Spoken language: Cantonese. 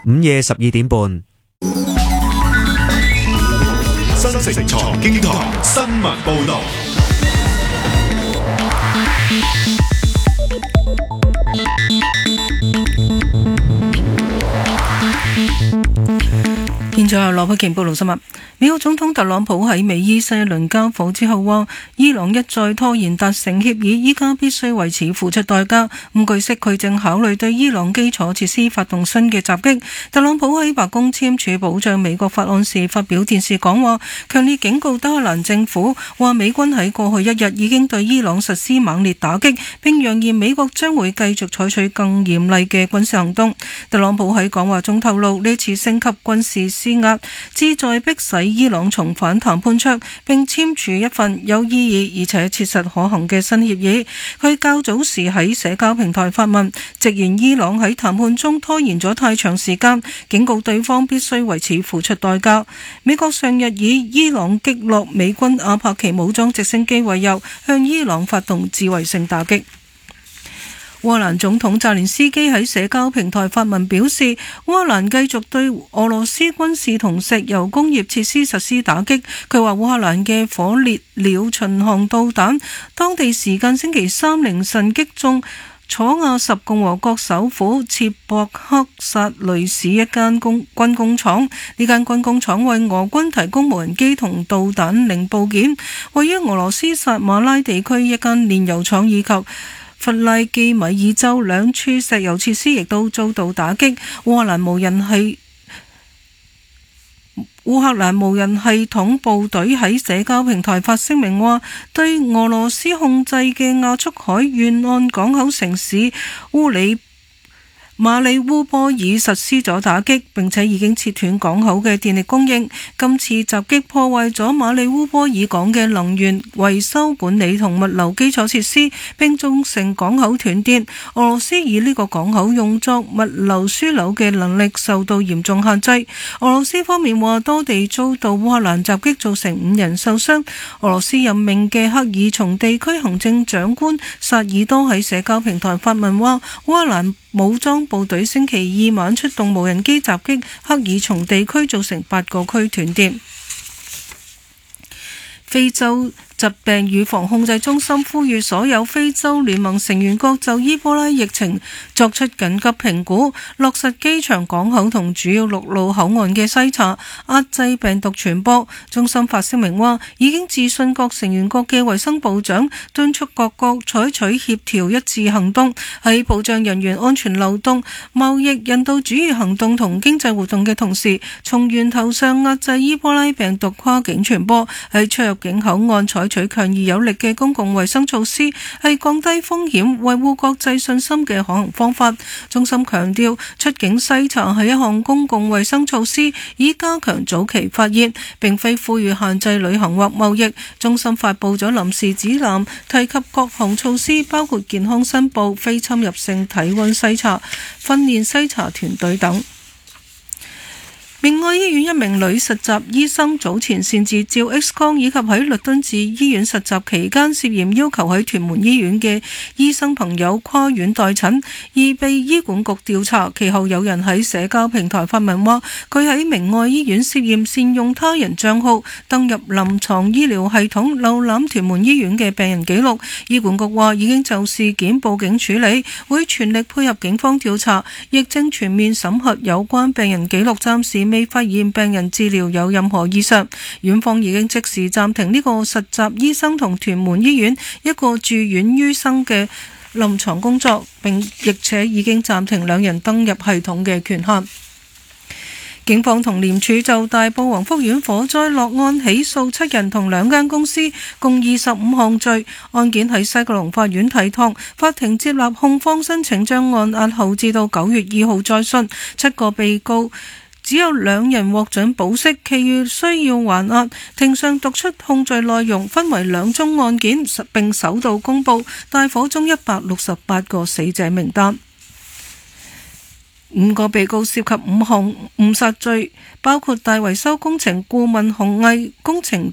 午夜12點半。 新城財經台新聞報道。 現在由羅佩健報道新聞。美國總統特朗普喺美伊新一輪交火之後話，伊朗一再拖延達成協議，依家必須為此付出代價。據悉，佢正考慮對伊朗基礎設施發動新嘅襲擊。特朗普喺白宮簽署保障美國法案時發表電視講話，強烈警告德黑蘭政府，話美軍喺過去一日已經對伊朗實施猛烈打擊，並揚言美國將會繼續採取更嚴厲嘅軍事行動。特朗普喺講話中透露，呢次升級軍事施壓旨在迫使伊朗重返談判桌，並簽署一份有意義而且切實可行嘅新協議。佢較早時喺社交平台發文，直言伊朗喺談判中拖延咗太長時間，警告對方必須為此付出代價。美國上日以伊朗擊落美軍阿帕奇武裝直升機為由，向伊朗發動自衛性打擊。烏克蘭總統澤連斯基喺社交平台發文表示，烏克蘭繼續對俄羅斯軍事同石油工業設施實施打擊。佢話烏克蘭嘅火烈鳥巡航導彈，當地時間星期三凌晨擊中楚瓦什共和國首府切博克薩雷市一間軍工廠。呢間軍工廠為俄軍提供無人機同導彈零部件。位於俄羅斯薩馬拉地區一間煉油廠以及弗拉基米爾州兩處石油設施亦都遭到打擊。烏克蘭無人系統部隊喺社交平台發聲明話，對俄羅斯控制嘅亞速海沿岸港口城市馬里烏波爾實施咗打擊，並且已經切斷港口嘅電力供應。今次襲擊破壞咗馬里烏波爾港嘅能源維修管理同物流基礎設施，並造成港口斷電。俄羅斯以呢個港口用作物流樞紐嘅能力受到嚴重限制。俄羅斯方面話多地遭到烏克蘭襲擊，造成5人受傷。俄羅斯任命嘅克爾松地區行政長官薩爾多喺社交平台發文話，烏克蘭武裝部隊星期二晚出動無人機襲擊克爾松地區，造成8個區斷電。非洲疾病預防控制中心呼籲所有非洲聯盟成員國就伊波拉疫情作出緊急評估，落實機場、港口同主要陸路口岸嘅篩查，壓制病毒傳播。中心發聲明話，已經致信各成員國嘅衛生部長，敦促各國採取協調一致行動，喺保障人員安全流動、貿易、人道主義行動同經濟活動嘅同時，從源頭上壓制伊波拉病毒跨境傳播。喺出入境口岸採取強而有力嘅公共衛生措施，係降低風險、維護國際信心嘅可行方法。中心強調，出境篩查係一項公共衛生措施，以加強早期發現，並非呼籲限制旅行或貿易。中心發布咗臨時指南，提及各項措施，包括健康申報、非侵入性體溫篩查、訓練篩查團隊等。明愛醫院一名女實習醫生早前擅自照 X 光，以及喺律敦治醫院實習期間涉嫌要求喺屯門醫院嘅醫生朋友跨院代診，而被醫管局調查。其後有人喺社交平台發文話，佢喺明愛醫院涉嫌善用他人賬號登入臨床醫療系統瀏覽屯門醫院嘅病人記錄。醫管局話已經就事件報警處理，會全力配合警方調查，亦正全面審核有關病人記錄，暫時未發現病人治療有任何異常。院方已經即時暫停呢個實習醫生同屯門醫院一個住院醫生嘅臨床工作，並且已經暫停兩人登入系統嘅權限。警方同廉署就大埔宏福苑火災落案起訴7人同2間公司，共25項罪。案件喺西九龍法院提堂，法庭接納控方申請，將案押後至到9月2號再訊。7個被告只有2人獲准保釋，其餘需要還押。庭上讀出控罪內容，分為2宗案件，並首度公布大火中168個死者名單。5個被告涉及5項誤殺罪，包括大維修工程顧問紅毅工程